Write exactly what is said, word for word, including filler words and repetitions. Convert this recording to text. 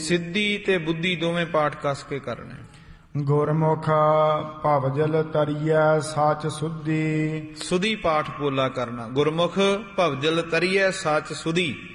ਸਿੱਧੀ ਤੇ ਬੁੱਧੀ ਦੋਵੇਂ ਪਾਠ ਕੱਸ ਕੇ ਕਰਨੇ। ਗੁਰਮੁਖ ਭਵਜਲ ਤਰੀਐ ਸਚ ਸੁਧੀ। ਸੁਧੀ ਪਾਠ ਪੋਲਾ ਕਰਨਾ। ਗੁਰਮੁਖ ਭਵਜਲ ਤਰੀਐ ਸਚ ਸੁਧੀ।